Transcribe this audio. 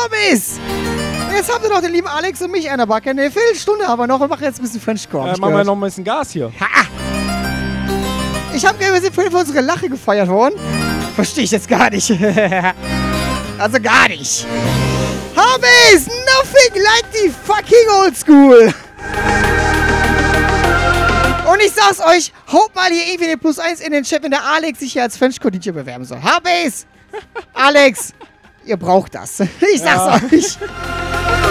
Homies! Jetzt habt ihr doch den lieben Alex und mich an der Backe. Eine Viertelstunde aber noch und machen jetzt ein bisschen French Crop. Machen wir noch ein bisschen Gas hier. Ha! Ich hab gehört, wir sind vorhin für unsere Lache gefeiert worden. Verstehe ich jetzt gar nicht. Also gar nicht. Homies, nothing like the fucking old school. Und ich sag's euch, haut mal hier irgendwie eine +1 in den Chat, wenn der Alex sich hier als French-DJ bewerben soll. Homies, Alex, ihr braucht das. Ich sag's euch.